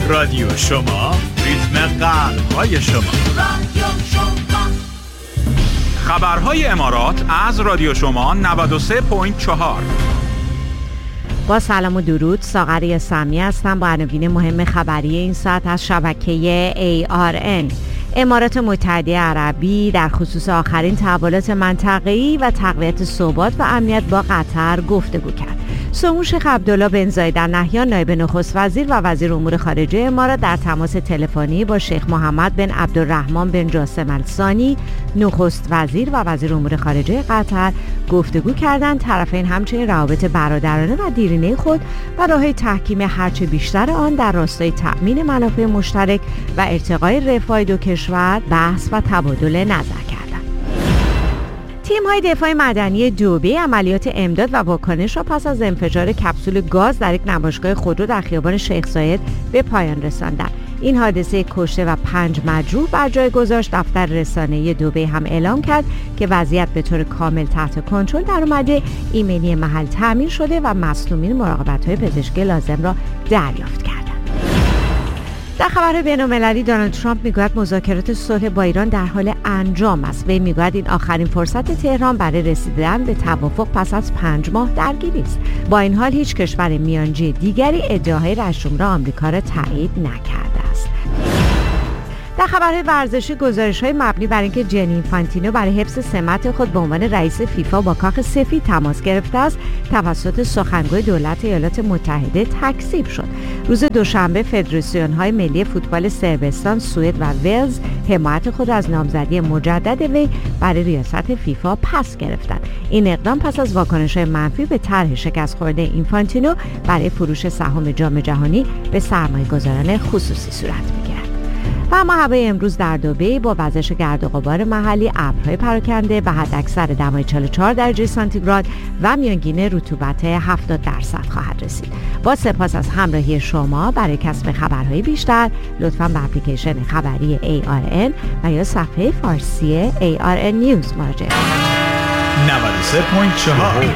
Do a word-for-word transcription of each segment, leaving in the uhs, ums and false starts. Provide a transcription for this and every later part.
رادیو شما، ریتم قلب‌های شما. خبرهای امارات از رادیو شما نود و سه و چهار. با سلام و درود، ساغر سمی هستم با عناوین مهم خبری این ساعت از شبکه ای آر ان. امارات متحده عربی در خصوص آخرین تحولات منطقه‌ای و تقویت ثبات و امنیت با قطر گفتگو کرد. سمو شیخ عبدالله بن زاید ال نهیان نایب نخست وزیر و وزیر امور خارجه امارات در تماس تلفنی با شیخ محمد بن عبدالرحمن بن جاسم ال ثانی نخست وزیر و وزیر امور خارجه قطر گفتگو کردند. طرفین همچنین روابط برادرانه و دیرینه خود و راه‌های تحکیم هرچه بیشتر آن در راستای تأمین منافع مشترک و ارتقای رفاه دو کشور بحث و تبادل نظر کردند. تیم‌های دفاع مدنی دبی عملیات امداد و واکنش را پس از انفجار کپسول گاز در یک نمایشگاه خودرو در خیابان شیخ زاید به پایان رساندند. این حادثه کشته و پنج مجروح بر جای گذاشت. دفتر رسانه‌ای دبی هم اعلام کرد که وضعیت به طور کامل تحت کنترل در اومده، ایمنی محل تامین شده و مصدومین مراقبت‌های پزشکی لازم را دریافت کردند. در خبر بین‌المللی دونالد ترامپ میگوید مذاکرات صلح با ایران در حال انجام است. وی میگوید این آخرین فرصت تهران برای رسیدن به توافق پس از پنج ماه درگیری است. با این حال هیچ کشور میانجی دیگری ادعاهای رئیس آمریکا را تایید نکرده است. در خبرهای ورزشی گزارش‌های مبنی بر اینکه جنی اینفانتینو برای حفظ سمت خود به عنوان رئیس فیفا با کاخ سفید تماس گرفته است توسط سخنگوی دولت ایالات متحده تکذیب شد. روز دوشنبه فدراسیون‌های ملی فوتبال صربستان، سوئد و ولز حمایت خود از نامزدی مجدد وی برای ریاست فیفا پس گرفتند. این اقدام پس از واکنش‌های منفی به طرح شکست خورده اینفانتینو برای فروش سهام جام جهانی به سرمایه‌گذاران خصوصی صورت می‌گیرد. و اما هوای امروز در دبی با وزش گرد و غبار محلی، ابرهای پراکنده و حداکثر دمای چهل و چهار درجه سانتیگراد و میانگین رطوبت هفتاد درصد خواهد رسید. با سپاس از همراهی شما. برای کسب خبرهای بیشتر لطفاً به اپلیکیشن خبری ای آر ان و یا صفحه فارسی ای آر ان نیوز مراجعه کنید. نود و سه و چهار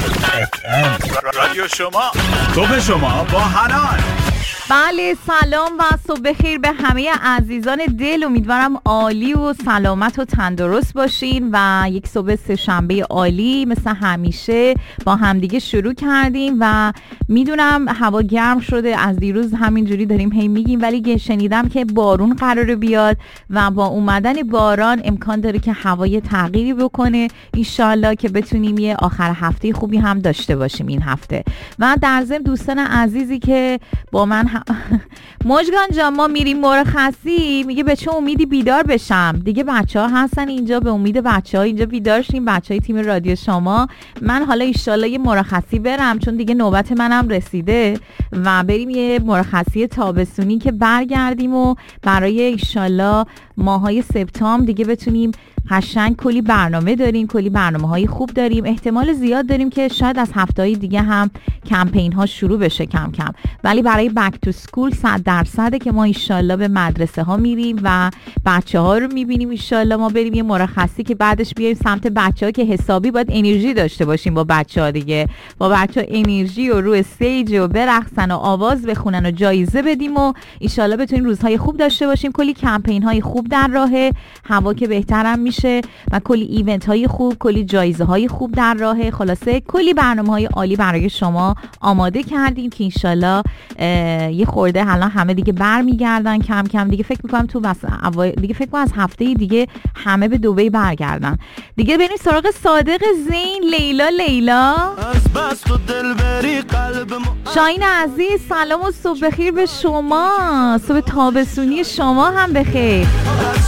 رادیو شما، صبح شما با حنان. بله، سلام و صبح بخیر به همه عزیزان دل. امیدوارم عالی و سلامت و تندرست باشین و یک صبح سه‌شنبه عالی مثل همیشه با همدیگه شروع کردیم و میدونم هوا گرم شده، از دیروز همینجوری داریم هی میگیم، ولی شنیدم که بارون قراره بیاد و با اومدن باران امکان داره که هوای تغییری بکنه. انشالله که بتونیم یه آخر هفته خوبی هم داشته باشیم این هفته. و در ضمن دوستان عزیزی که با من هم مژگان جان ما میریم مرخصی، میگه به چه امیدی بیدار بشم دیگه؟ بچه ها هستن اینجا، به امید بچه ها اینجا بیدار شیم، بچه های تیم رادیو شما. من حالا ایشالله یه مرخصی برم چون دیگه نوبت منم رسیده و بریم یه مرخصی تابستونی که برگردیم و برای ایشالله ماهای سپتامبر دیگه بتونیم قشنگ کلی برنامه داریم، کلی برنامه های خوب داریم. احتمال زیاد داریم که شاید از هفته‌های دیگه هم کمپین ها شروع بشه کم کم، ولی برای بک تو اسکول صد درصده که ما ایشالله به مدرسه ها میریم و بچه ها رو میبینیم. ایشالله ما بریم یه مرخصی که بعدش بیایم سمت بچه ها که حسابی باید انرژی داشته باشیم با بچه ها دیگه، با بچه ها انرژی و رو استیج و برقصن و آواز بخونن و جایزه بدیم و ایشالله بتونیم روزهای خوب داشته باشیم. کلی کمپین های خوب در راهه، هوا که بهترم میشه و کلی ایونت های خوب، کلی جایزه های خوب در راهه. خلاصه کلی برنامه های عالی برای شما آماده کردیم که انشالله یه خورده حالا همه دیگه برمیگردن کم کم دیگه. فکر میکنم تو بس دیگه فکر کنم از هفته دیگه همه به دبی برگردن دیگه. بریم سراغ صادق زین. لیلا لیلا شاهین عزیز، سلام و صبح بخیر به شما، صبح تابستونی شما هم بخیر.